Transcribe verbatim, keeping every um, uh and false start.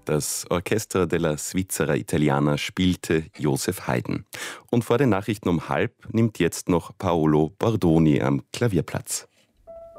Das Orchestra della Svizzera Italiana spielte Joseph Haydn. Und vor den Nachrichten um halb nimmt jetzt noch Paolo Bordoni am Klavier Platz.